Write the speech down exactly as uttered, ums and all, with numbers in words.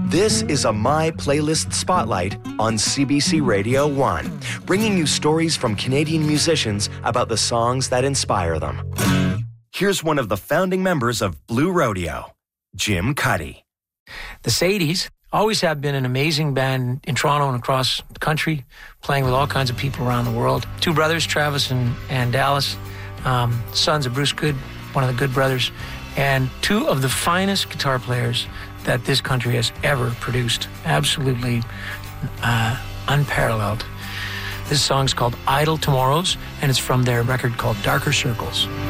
This is a My Playlist Spotlight on C B C Radio one, bringing you stories from Canadian musicians about the songs that inspire them. Here's one of the founding members of Blue Rodeo, Jim Cuddy. The Sadies always have been an amazing band in Toronto and across the country, playing with all kinds of people around the world. Two brothers, Travis and, and Dallas, um, sons of Bruce Good, one of the Good brothers, and two of the finest guitar players that this country has ever produced. Absolutely uh, unparalleled. This song's called Idle Tomorrows, and it's from their record called Darker Circles.